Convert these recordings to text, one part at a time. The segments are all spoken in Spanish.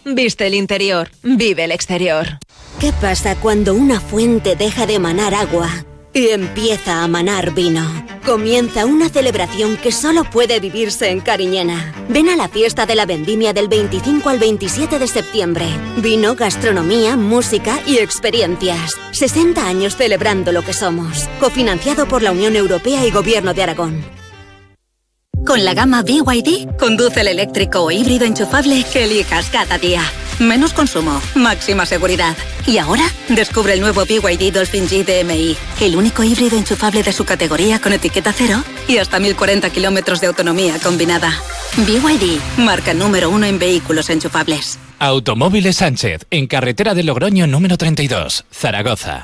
Viste el interior, vive el exterior. ¿Qué pasa cuando una fuente deja de emanar agua y empieza a manar vino? Comienza una celebración que solo puede vivirse en Cariñena. Ven a la fiesta de la vendimia del 25 al 27 de septiembre. Vino, gastronomía, música y experiencias. 60 años celebrando lo que somos. Cofinanciado por la Unión Europea y Gobierno de Aragón. Con la gama BYD, conduce el eléctrico o híbrido enchufable que elijas cada día. Menos consumo, máxima seguridad. Y ahora, descubre el nuevo BYD Dolphin G DMI, el único híbrido enchufable de su categoría con etiqueta cero y hasta 1040 kilómetros de autonomía combinada. BYD, marca número 1 en vehículos enchufables. Automóviles Sánchez, en carretera de Logroño número 32, Zaragoza.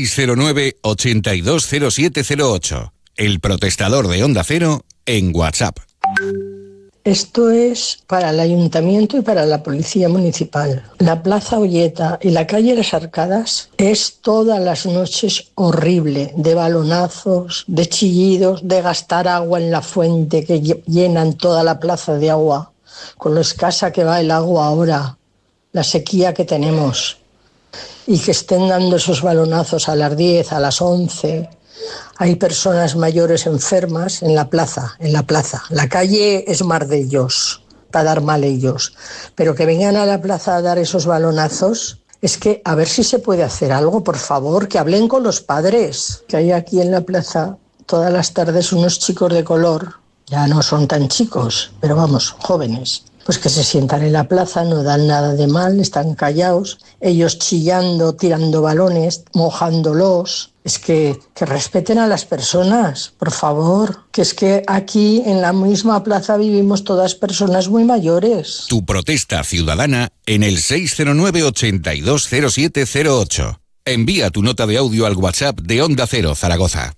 609-820708. El protestador de Onda Cero en WhatsApp. Esto es para el Ayuntamiento y para la Policía Municipal. La Plaza Olleta y la calle Las Arcadas es todas las noches horrible, de balonazos, de chillidos, de gastar agua en la fuente que llenan toda la plaza de agua, con lo escasa que va el agua ahora, la sequía que tenemos, y que estén dando esos balonazos a las 10, a las 11... Hay personas mayores enfermas en la plaza. La calle es mar de ellos, para dar mal ellos. Pero que vengan a la plaza a dar esos balonazos, es que a ver si se puede hacer algo, por favor, que hablen con los padres. Que hay aquí en la plaza todas las tardes unos chicos de color, ya no son tan chicos, pero vamos, jóvenes. Pues que se sientan en la plaza, no dan nada de mal, están callados, ellos chillando, tirando balones, mojándolos. Es que respeten a las personas, por favor, que es que aquí en la misma plaza vivimos todas personas muy mayores. Tu protesta ciudadana en el 609-820708. Envía tu nota de audio al WhatsApp de Onda Cero Zaragoza.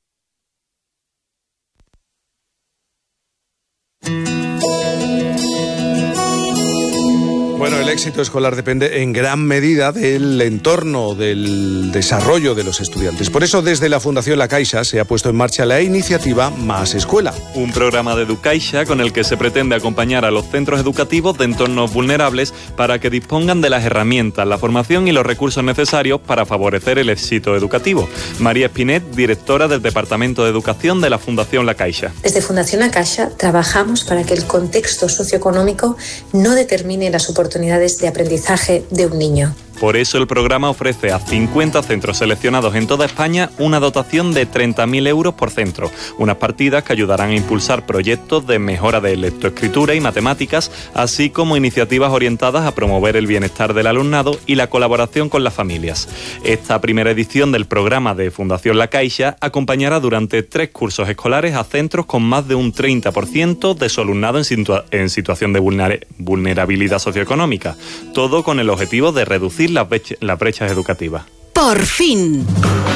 Bueno, el éxito escolar depende en gran medida del entorno, del desarrollo de los estudiantes. Por eso, desde la Fundación La Caixa se ha puesto en marcha la iniciativa Más Escuela. Un programa de Educaixa con el que se pretende acompañar a los centros educativos de entornos vulnerables para que dispongan de las herramientas, la formación y los recursos necesarios para favorecer el éxito educativo. María Espinet, directora del Departamento de Educación de la Fundación La Caixa. Desde Fundación La Caixa trabajamos para que el contexto socioeconómico no determine las oportunidades de aprendizaje de un niño. Por eso el programa ofrece a 50 centros seleccionados en toda España una dotación de 30.000 euros por centro, unas partidas que ayudarán a impulsar proyectos de mejora de lectoescritura y matemáticas, así como iniciativas orientadas a promover el bienestar del alumnado y la colaboración con las familias. Esta primera edición del programa de Fundación La Caixa acompañará durante 3 cursos escolares a centros con más de un 30% de su alumnado en situación de vulnerabilidad socioeconómica, todo con el objetivo de reducir las brechas educativas. ¡Por fin!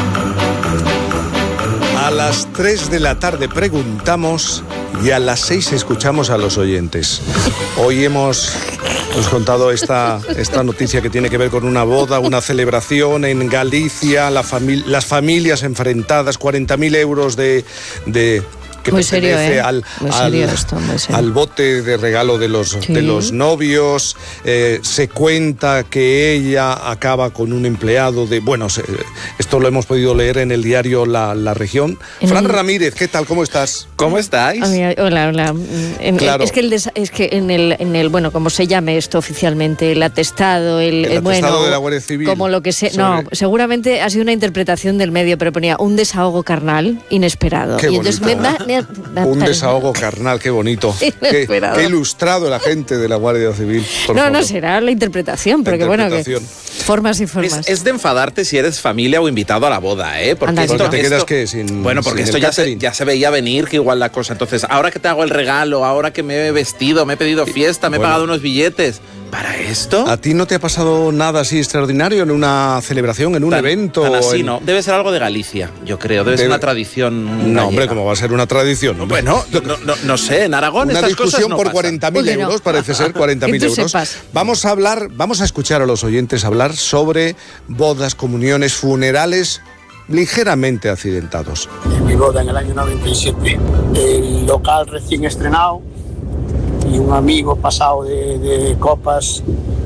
A las 3 de la tarde preguntamos y a las 6 escuchamos a los oyentes. Hoy hemos contado esta noticia que tiene que ver con una boda, una celebración en Galicia, las familias enfrentadas, 40.000 euros de que muy pertenece serio, muy serio esto, muy serio. al bote de regalo de los novios. Se cuenta que ella acaba con un empleado de... Bueno, esto lo hemos podido leer en el diario La Región. Fran Ramírez, ¿qué tal? ¿Cómo estás? ¿Cómo estáis? Hola. Claro. Es que en el bueno, como se llame esto oficialmente, el atestado, el atestado de la Guardia Civil. Como lo que sea. No, seguramente ha sido una interpretación del medio, pero ponía un desahogo carnal inesperado. Qué y entonces un desahogo carnal, qué bonito. Qué ilustrado la gente de la Guardia Civil. No será la interpretación, pero que bueno, que formas y formas. Es de enfadarte si eres familia o invitado a la boda, ¿eh? Porque te quedas que sin... Bueno, porque esto ya se veía venir que igual la cosa. Entonces, ahora que te hago el regalo, ahora que me he vestido, me he pedido fiesta, me he pagado unos billetes... ¿Para esto? ¿A ti no te ha pasado nada así extraordinario en una celebración, en un evento? Tan así, no. Debe ser algo de Galicia, yo creo. Debe ser una tradición gallega. No, hombre, ¿cómo va a ser una tradición? Bueno, no sé, en Aragón una estas cosas discusión por 40.000 euros, parece ser 40.000 euros. Vamos a escuchar a los oyentes hablar sobre bodas, comuniones, funerales ligeramente accidentados. En mi boda en el año 97, el local recién estrenado y un amigo pasado de copas